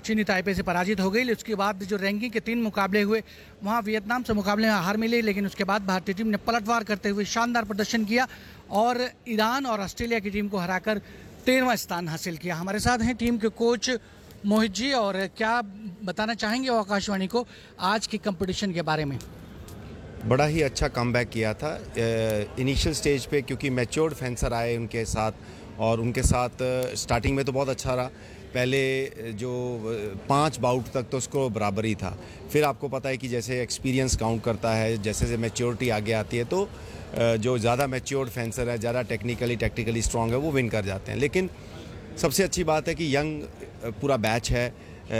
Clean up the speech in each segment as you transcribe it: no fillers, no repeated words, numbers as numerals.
चीनी ताइपे से पराजित हो गई। उसके बाद जो रैंकिंग के 3 मुकाबले हुए वहाँ वियतनाम से मुकाबले में हार मिली, लेकिन उसके बाद भारतीय टीम ने पलटवार करते हुए शानदार प्रदर्शन किया और ईरान और ऑस्ट्रेलिया की टीम को हराकर 13वां स्थान हासिल किया। हमारे साथ हैं टीम के कोच मोहित जी, और क्या बताना चाहेंगे आकाशवाणी को आज के कंपटीशन के बारे में? बड़ा ही अच्छा कमबैक किया था इनिशियल स्टेज पे, क्योंकि मैच्योर्ड फेंसर आए उनके साथ, और उनके साथ स्टार्टिंग में तो बहुत अच्छा रहा। पहले जो 5 बाउट तक तो उसको बराबर ही था। फिर आपको पता है कि जैसे एक्सपीरियंस काउंट करता है, जैसे जैसे मैच्योरिटी आगे आती है तो जो ज़्यादा मैच्योर्ड फेंसर है, ज़्यादा टैक्टिकली स्ट्रॉन्ग है, वो विन कर जाते हैं। लेकिन सबसे अच्छी बात है कि यंग पूरा बैच है,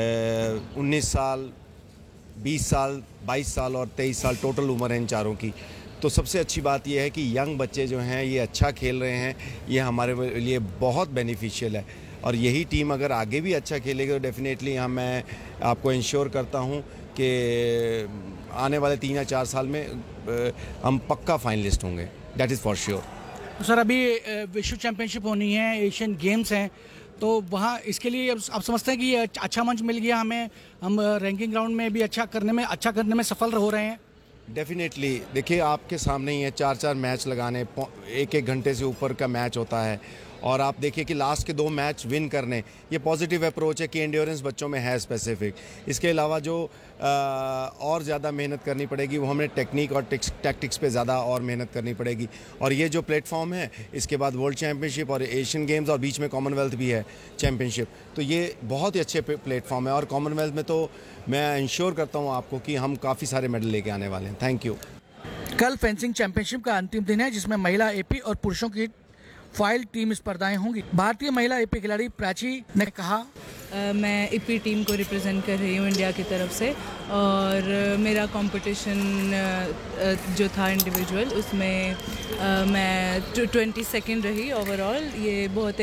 19 साल, 20 साल, 22 साल और 23 साल टोटल उम्र है इन चारों की। तो सबसे अच्छी बात यह है कि यंग बच्चे जो हैं ये अच्छा खेल रहे हैं, ये हमारे लिए बहुत बेनिफिशियल है। और यही टीम अगर आगे भी अच्छा खेलेगी तो डेफिनेटली यहाँ मैं आपको इंश्योर करता हूँ कि आने वाले 3 या 4 साल में हम पक्का फाइनलिस्ट होंगे, that is for sure. Sir, अभी विश्व चैंपियनशिप होनी है, एशियन गेम्स हैं, तो वहाँ इसके लिए अब आप समझते हैं कि ये अच्छा मंच मिल गया हमें, हम रैंकिंग राउंड में भी अच्छा करने में सफल हो रहे हैं? डेफिनेटली, देखिए आपके सामने ही है, 4-4 मैच लगाने, 1-1 घंटे से ऊपर का मैच होता है, और आप देखिए कि लास्ट के 2 मैच विन करने, ये पॉजिटिव अप्रोच है कि एंड्योरेंस बच्चों में है स्पेसिफिक। इसके अलावा जो और ज़्यादा मेहनत करनी पड़ेगी वो हमें टेक्निक और टैक्टिक्स पे ज़्यादा और मेहनत करनी पड़ेगी। और ये जो प्लेटफॉर्म है, इसके बाद वर्ल्ड चैम्पियनशिप और एशियन गेम्स और बीच में कॉमनवेल्थ भी है चैम्पियनशिप, तो ये बहुत ही अच्छे प्लेटफॉर्म है। और कॉमनवेल्थ में तो मैं इंश्योर करता हूँ आपको कि हम काफ़ी सारे मेडल लेके आने वाले हैं। Thank you. कल फेंसिंग चैंपियनशिप का अंतिम दिन है, जिसमें महिला एपी और पुरुषों की फाइल टीम स्पर्धाएं होंगी। भारतीय महिला एपी खिलाड़ी प्राची ने कहा, मैं एपी टीम को रिप्रेजेंट कर रही हूँ इंडिया की तरफ से, और मेरा कंपटीशन जो था इंडिविजुअल, उसमें मैं 22nd रही ओवरऑल। ये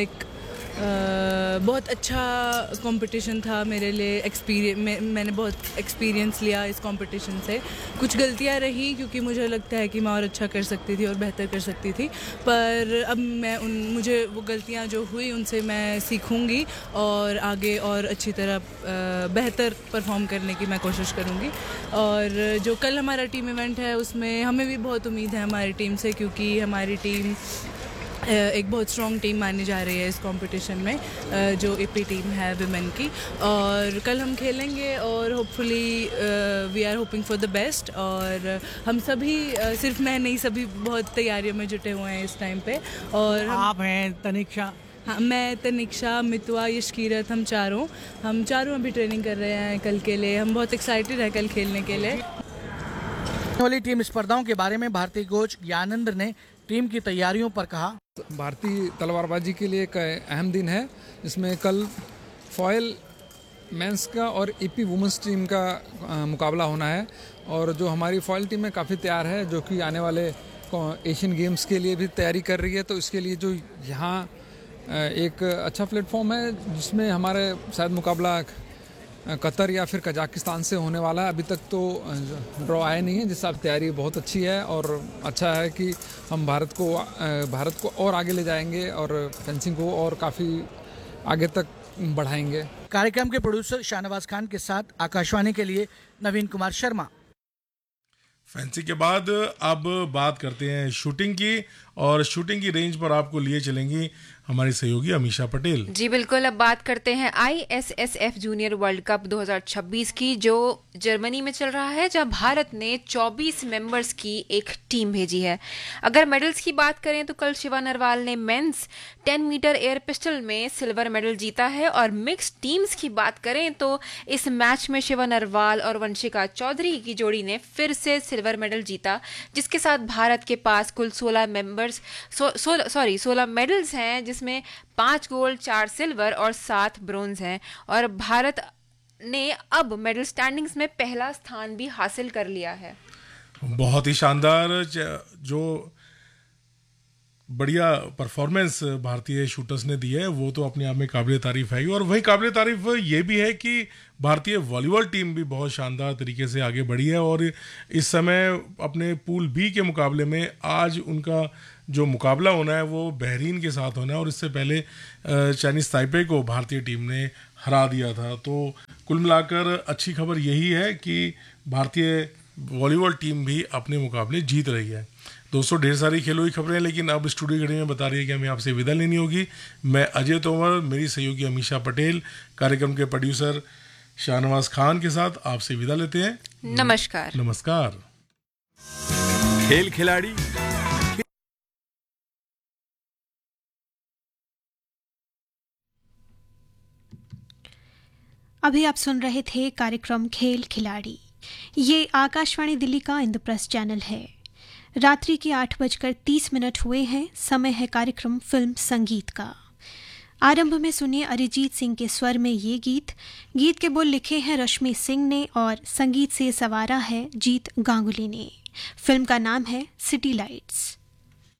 बहुत अच्छा कंपटीशन था मेरे लिए। मैंने बहुत एक्सपीरियंस लिया इस कंपटीशन से। कुछ गलतियां रही क्योंकि मुझे लगता है कि मैं और अच्छा कर सकती थी और बेहतर कर सकती थी, पर अब मुझे वो गलतियां जो हुई उनसे मैं सीखूंगी और आगे और अच्छी तरह बेहतर परफॉर्म करने की मैं कोशिश करूंगी। और जो कल हमारा टीम इवेंट है उसमें हमें भी बहुत उम्मीद है हमारी टीम से, क्योंकि हमारी टीम एक बहुत स्ट्रॉन्ग टीम मानी जा रही है इस कंपटीशन में, जो एपी टीम है विमेन की। और कल हम खेलेंगे और hopefully we are hoping for the best. और हम सभी, सिर्फ मैं नहीं, सभी बहुत तैयारियों में जुटे हुए हैं इस टाइम पे। और आप हैं तनिक्षा? हाँ, मैं, तनिक्षा, मितवा, यशकीरत, हम चारों अभी ट्रेनिंग कर रहे हैं कल के लिए। हम बहुत एक्साइटेड हैं कल खेलने के लिए। वाली टीम स्पर्धाओं के बारे में भारतीय कोच ज्ञानेंद्र ने टीम की तैयारियों पर कहा, भारतीय तलवारबाजी के लिए एक अहम दिन है, जिसमें कल फॉयल मेंस का और एपी वुमेंस टीम का मुकाबला होना है। और जो हमारी फॉयल टीम है काफ़ी तैयार है, जो कि आने वाले एशियन गेम्स के लिए भी तैयारी कर रही है। तो इसके लिए जो यहाँ एक अच्छा प्लेटफॉर्म है, जिसमें हमारे शायद मुकाबला कतर या फिर कजाकिस्तान से होने वाला है। अभी तक तो ड्रॉ आए नहीं है, जिस हिसाब से तैयारी बहुत अच्छी है। और अच्छा है कि हम भारत को और आगे ले जाएंगे और फेंसिंग को और काफ़ी आगे तक बढ़ाएंगे। कार्यक्रम के प्रोड्यूसर शाहनवाज खान के साथ आकाशवाणी के लिए नवीन कुमार शर्मा। फेंसिंग के बाद अब बात करते हैं शूटिंग की, और शूटिंग की रेंज पर आपको लिए चलेंगी हमारी सहयोगी अमीशा पटेल। जी बिल्कुल, अब बात करते हैं ISSF जूनियर वर्ल्ड कप 2026 की, जो जर्मनी में चल रहा है, जहां भारत ने 24 मेंबर्स की एक टीम भेजी है। अगर मेडल्स की बात करें तो कल शिवा नरवाल ने मेंस 10 मीटर एयर पिस्टल में सिल्वर मेडल जीता है। और मिक्स टीम्स की बात करें तो इस मैच में शिवा नरवाल और वंशिका चौधरी की जोड़ी ने फिर से सिल्वर मेडल जीता, जिसके साथ भारत के पास कुल 16 मेडल्स हैं, जिसमें 5 गोल्ड, 4 सिल्वर और 7 ब्रोंज हैं। और भारत ने अब मेडल स्टैंडिंग्स में पहला स्थान भी हासिल कर लिया है। बहुत ही शानदार, जो बढ़िया परफॉर्मेंस भारतीय शूटर्स ने दी है वो तो अपने आप में काबिल तारीफ है ही। और वही काबिल तारीफ ये भी है कि भारतीय वॉलीबॉल टीम भी बहुत शानदार तरीके से आगे बढ़ी है। और इस समय अपने पूल बी के मुकाबले में आज उनका जो मुकाबला होना है वो बहरीन के साथ होना है, और इससे पहले चाइनीज ताइपे को भारतीय टीम ने हरा दिया था। तो कुल मिलाकर अच्छी खबर यही है कि भारतीय वॉलीबॉल टीम भी अपने मुकाबले जीत रही है। दोस्तों, ढेर सारी खेलों की खबरें, लेकिन अब स्टूडियो घड़ी में बता रही है कि हमें आपसे विदा लेनी होगी। मैं अजय तोमर, मेरी सहयोगी अमीषा पटेल, कार्यक्रम के प्रोड्यूसर शाहनवाज खान के साथ आपसे विदा लेते हैं। नमस्कार। नमस्कार। खेल खिलाड़ी। अभी आप सुन रहे थे कार्यक्रम खेल खिलाड़ी। ये आकाशवाणी दिल्ली का इंद्रप्रस्थ चैनल है। रात्रि के 8:30 हुए हैं। समय है कार्यक्रम फिल्म संगीत का। आरंभ में सुनिए अरिजीत सिंह के स्वर में ये गीत। गीत के बोल लिखे हैं रश्मि सिंह ने और संगीत से सवारा है जीत गांगुली ने। फिल्म का नाम है सिटी लाइट्स।